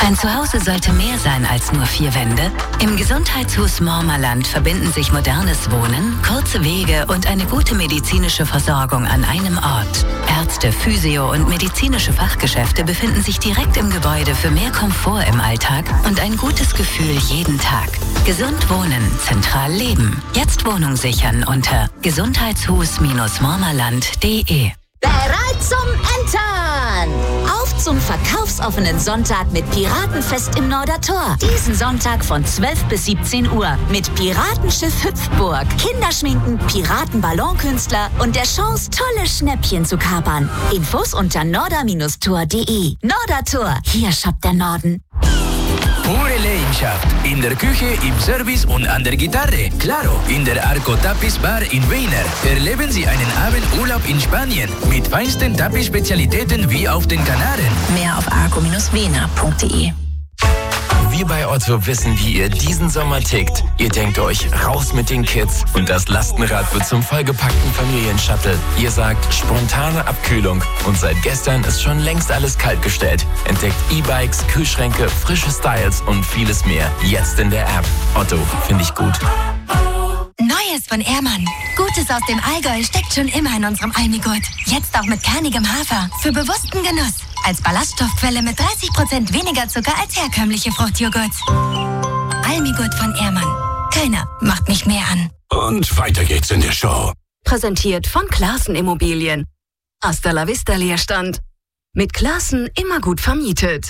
Ein Zuhause sollte mehr sein als nur 4 Wände. Im Gesundheitshus Mormerland verbinden sich modernes Wohnen, kurze Wege und eine gute medizinische Versorgung an einem Ort. Ärzte, Physio- und medizinische Fachgeschäfte befinden sich direkt im Gebäude für mehr Komfort im Alltag und ein gutes Gefühl jeden Tag. Gesund wohnen, zentral leben. Jetzt Wohnung sichern unter gesundheitshus-mormerland.de. Bereit zum Entern! Auf zum verkaufsoffenen Sonntag mit Piratenfest im Nordertor. Diesen Sonntag von 12 bis 17 Uhr mit Piratenschiff Hüpfburg, Kinderschminken, Piratenballonkünstler und der Chance, tolle Schnäppchen zu kapern. Infos unter norder-tor.de. Nordertor, hier shoppt der Norden. Pure Leidenschaft in der Küche, im Service und an der Gitarre. Claro, in der Arco Tapiz Bar in Weiner erleben Sie einen Abendurlaub in Spanien mit feinsten Tapiz-Spezialitäten wie auf den Kanaren. Mehr auf arco-wener.de. Wir bei Otto wissen, wie ihr diesen Sommer tickt. Ihr denkt euch, raus mit den Kids und das Lastenrad wird zum vollgepackten Familienshuttle. Ihr sagt, spontane Abkühlung und seit gestern ist schon längst alles kaltgestellt. Entdeckt E-Bikes, Kühlschränke, frische Styles und vieles mehr. Jetzt in der App. Otto, finde ich gut. Neues von Ehrmann. Gutes aus dem Allgäu steckt schon immer in unserem Almigurt. Jetzt auch mit kernigem Hafer. Für bewussten Genuss. Als Ballaststoffquelle mit 30% weniger Zucker als herkömmliche Fruchtjoghurts. Almigurt von Ehrmann. Keiner macht mich mehr an. Und weiter geht's in der Show. Präsentiert von Classen Immobilien. Hasta la vista Leerstand. Mit Classen immer gut vermietet.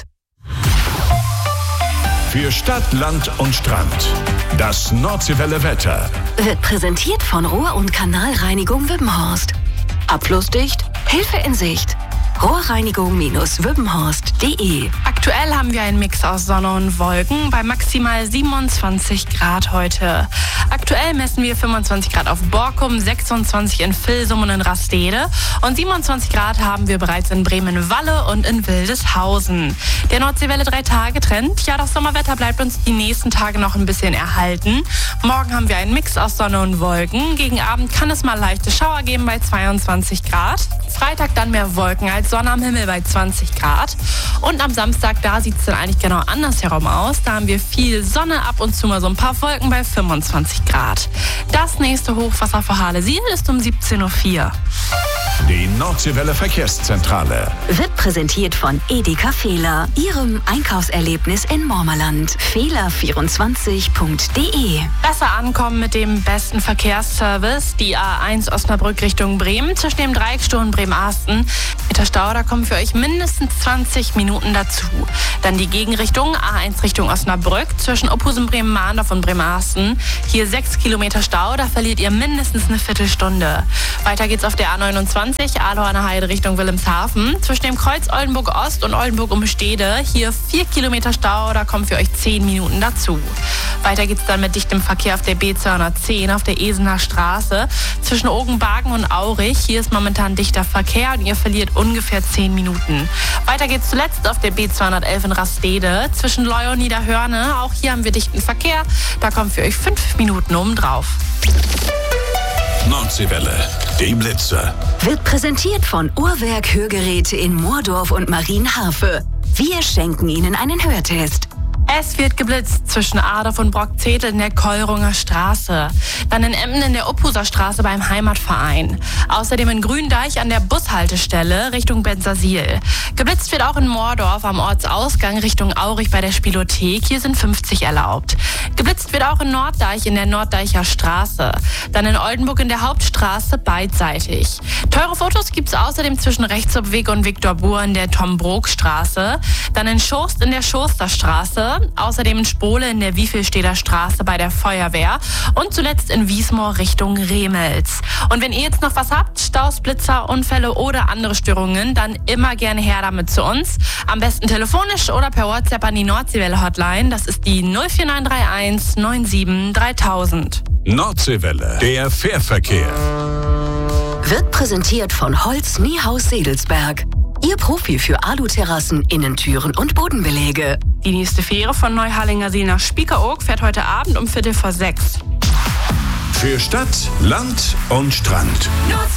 Für Stadt, Land und Strand. Das Nordseewelle Wetter. Wird präsentiert von Rohr- und Kanalreinigung Wippenhorst. Abflussdicht, Hilfe in Sicht. Rohrreinigung-wippenhorst.de. Aktuell haben wir einen Mix aus Sonne und Wolken bei maximal 27 Grad heute. Aktuell messen wir 25 Grad auf Borkum, 26 in Vilsum und in Rastede und 27 Grad haben wir bereits in Bremen-Walle und in Wildeshausen. Der Nordseewelle 3-Tage-Trend, ja, das Sommerwetter bleibt uns die nächsten Tage noch ein bisschen erhalten. Morgen haben wir einen Mix aus Sonne und Wolken. Gegen Abend kann es mal leichte Schauer geben bei 22 Grad. Freitag dann mehr Wolken als Sonne am Himmel bei 20 Grad. Und am Samstag, da sieht es dann eigentlich genau andersherum aus. Da haben wir viel Sonne, ab und zu mal so ein paar Wolken bei 25 Grad. Das nächste Hochwasser vor Halle-Siel ist um 17.04 Uhr. Die Nordseewelle Verkehrszentrale. Wird präsentiert von Edeka Fehler, Ihrem Einkaufserlebnis in Mormerland. Fehler24.de. Besser ankommen mit dem besten Verkehrsservice. Die A1 Osnabrück Richtung Bremen zwischen dem Dreiecksturm Bremen-Asten. Mit der Stau, da kommen für euch mindestens 20 Minuten dazu. Dann die Gegenrichtung A1 Richtung Osnabrück zwischen Ophusen Bremen-Mahndorf und Bremen-Asten. Hier 6 Kilometer Stau, da verliert ihr mindestens eine Viertelstunde. Weiter geht's auf der A29 Aaloy an der Heide Richtung Wilhelmshaven. Zwischen dem Kreuz Oldenburg Ost und Oldenburg um Stede. Hier 4 Kilometer Stau, da kommen für euch 10 Minuten dazu. Weiter geht's dann mit dichtem Verkehr auf der B210 auf der Esener Straße. Zwischen Ogenbargen und Aurich. Hier ist momentan dichter Verkehr und ihr verliert ungefähr 10 Minuten. Weiter geht's zuletzt auf der B211 in Rastede. Zwischen Leu und Niederhörne. Auch hier haben wir dichten Verkehr. Da kommen für euch 5 Minuten obendrauf. Nordseewelle, die Blitzer. Wird präsentiert von Uhrwerk Hörgeräte in Moordorf und Marienhafe. Wir schenken Ihnen einen Hörtest. Es wird geblitzt zwischen Adorf und Brockzetel in der Keurunger Straße. Dann in Emden in der Ophuser Straße beim Heimatverein. Außerdem in Gründeich an der Bushaltestelle Richtung Bensersiel. Geblitzt wird auch in Moordorf am Ortsausgang Richtung Aurich bei der Spielothek. Hier sind 50 erlaubt. Geblitzt wird auch in Norddeich in der Norddeicher Straße. Dann in Oldenburg in der Hauptstraße beidseitig. Teure Fotos gibt's außerdem zwischen Rechtshofweg und Viktor Buhr in der Tom-Brok-Straße. Dann in Schost in der Schosterstraße. Außerdem in Spole in der Wiefelsteder Straße bei der Feuerwehr und zuletzt in Wiesmoor Richtung Remels. Und wenn ihr jetzt noch was habt, Staus, Blitzer, Unfälle oder andere Störungen, dann immer gerne her damit zu uns. Am besten telefonisch oder per WhatsApp an die Nordseewelle Hotline. Das ist die 04931 97 3000. Nordseewelle, der Fährverkehr. Wird präsentiert von Holz Niehaus Sedelsberg. Ihr Profi für Aluterrassen, Innentüren und Bodenbeläge. Die nächste Fähre von Neuharlinger See nach Spiekeroog fährt heute Abend um 5:45. Für Stadt, Land und Strand.